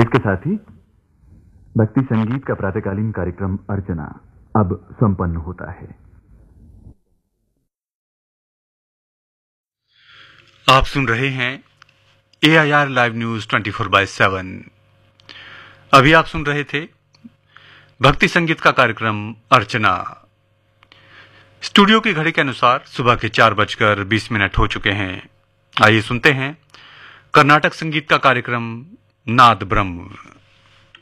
इसके साथ ही भक्ति संगीत का प्रातःकालीन कार्यक्रम अर्चना अब संपन्न होता है। आप सुन रहे हैं AIR लाइव न्यूज 24/7। अभी आप सुन रहे थे भक्ति संगीत का कार्यक्रम अर्चना। स्टूडियो की घड़ी के अनुसार सुबह के 4:20 हो चुके हैं। आइए सुनते हैं कर्नाटक संगीत का कार्यक्रम नाद ब्रह्म।